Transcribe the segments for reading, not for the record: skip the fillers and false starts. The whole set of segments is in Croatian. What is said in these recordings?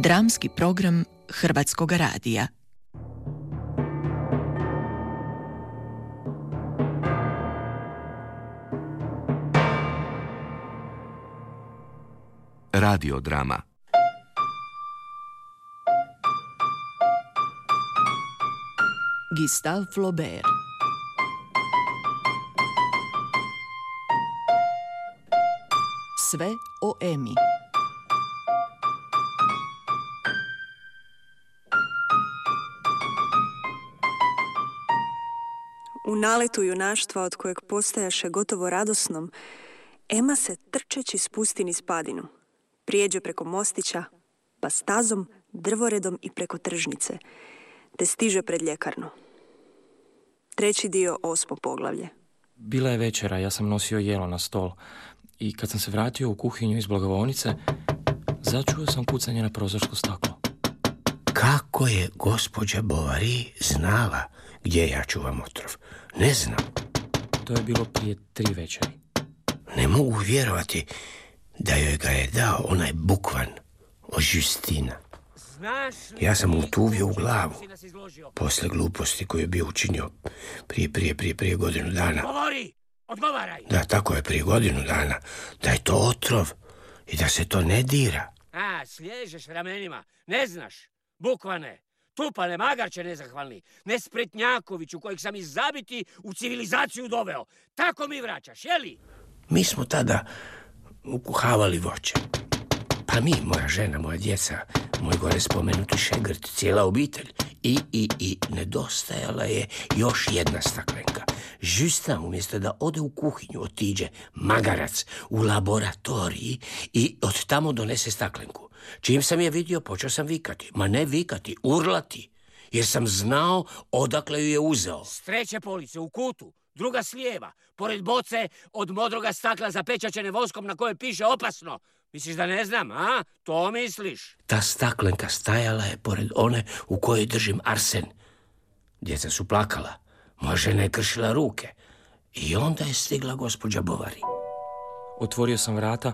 dramski program Hrvatskog radija. Radiodrama. Gustave Flaubert. Sve o Emi. U naletu junaštva od kojeg postajaše gotovo radosnom, Ema se trčeći spusti niz padinu. Prijeđe preko mostića, pa stazom, drvoredom i preko tržnice, te stiže pred ljekarnu. 3. dio, 8. poglavlje. Bila je večera, ja sam nosio jelo na stol i kad sam se vratio u kuhinju iz blagovaonice, začuo sam kucanje na prozorsko staklo. Kako je gospođa Bovary znala gdje ja čuvam otrov? Ne znam. To je bilo prije 3 večeri. Ne mogu vjerovati da joj ga je dao onaj bukvan od Justina. Ja sam mu tuvio u glavu posle gluposti koju je bio učinio prije godinu dana. Govori! Odgovaraj! Da, tako je, prije godinu dana. Da je to otrov i da se to ne dira. Sliježeš ramenima. Ne znaš. Bukvane, tupane, magarče nezahvalni, nespretnjakoviću kojeg sam iz zabiti u civilizaciju doveo. Tako mi vraćaš, jeli? Mi smo tada ukuhavali voće. Pa mi, moja žena, moja djeca, moj gore spomenuti šegrt, cijela obitelj. I nedostajala je još jedna staklenka. Justin, umjesto da ode u kuhinju, otiđe magarac u laboratoriji i od tamo donese staklenku. Čim sam je vidio, počeo sam vikati. Ma ne vikati, urlati. Jer sam znao odakle ju je uzeo. S 3. police u kutu, druga s lijeva, pored boce od modroga stakla zapečaćene voskom na kojoj piše opasno. Misliš da ne znam, a? To misliš? Ta staklenka stajala je pored one u kojoj držim arsen. Djeca su plakala. Moja žena je kršila ruke. I onda je stigla gospođa Bovary. Otvorio sam vrata.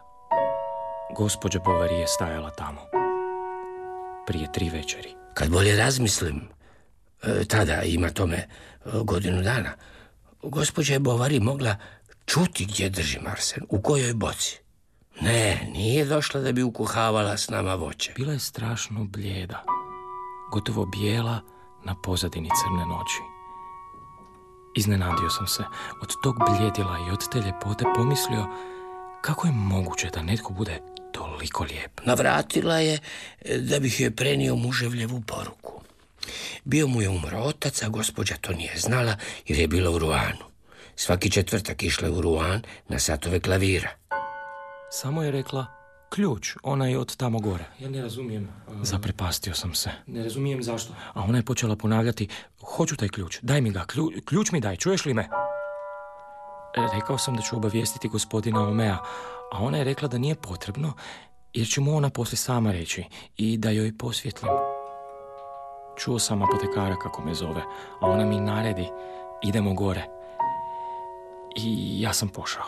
Gospođa Bovary je stajala tamo. Prije 3 večeri. Kad bolje razmislim, tada ima tome godinu dana, gospođa je Bovary mogla čuti gdje držim arsen, u kojoj boci. Ne, nije došla da bi ukuhavala s nama voće. Bila je strašno blijeda, gotovo bijela na pozadini crne noći. Iznenadio sam se. Od tog bljedila i od te ljepote pomislio kako je moguće da netko bude toliko lijep. Navratila je da bih joj prenio muževljevu poruku. Bio mu je umro otac, a gospođa to nije znala jer je bila u Ruanu. Svaki četvrtak išla je u Ruan na satove klavira. Samo je rekla ključ, ona je od tamo gore. Ja ne razumijem. Zaprepastio sam se. Ne razumijem zašto. A ona je počela ponavljati, hoću taj ključ, daj mi ga, ključ mi daj, čuješ li me? Rekao sam da ću obavijestiti gospodina Omea, a ona je rekla da nije potrebno, jer će mu ona poslije sama reći i da joj posvjetlim. Čuo sam apotekara kako me zove, a ona mi naredi, idemo gore. I ja sam pošao.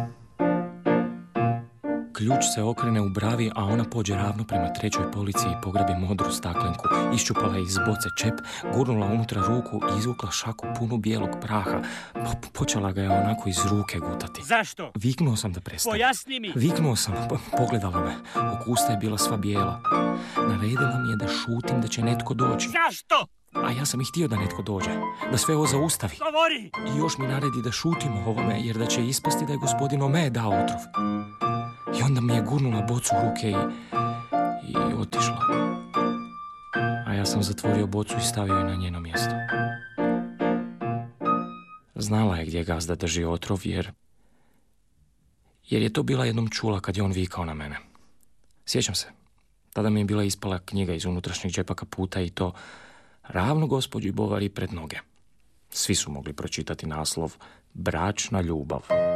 Ključ se okrene u bravi, a ona pođe ravno prema 3. polici i pograbi modru staklenku. Iščupala je iz boce čep, gurnula unutra ruku i izvukla šaku punu bijelog praha. Počela ga je onako iz ruke gutati. Zašto? Viknuo sam da prestane. Pojasni mi. Viknuo sam, pogledala me. Oko usta je bila sva bijela. Naredila mi je da šutim, da će netko doći. Zašto? A ja sam i htio da netko dođe, da sve ovo zaustavi. Govori! I još mi naredi da šutim o ovome, jer da će ispasti da je gospodin Ome dao otrov. I onda mi je gurnula bocu u ruke i otišla. A ja sam zatvorio bocu i stavio je na njeno mjesto. Znala je gdje gazda drži otrov, jer je to bila jednom čula kad je on vikao na mene. Sjećam se, tada mi je bila ispala knjiga iz unutrašnjeg džepa kaputa i to ravno gospođi Bovary pred noge. Svi su mogli pročitati naslov Bračna ljubav.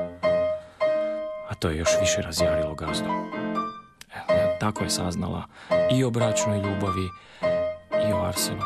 A to je još više razjarilo gazdu. Tako je saznala i o bračnoj ljubavi i o Arsenu.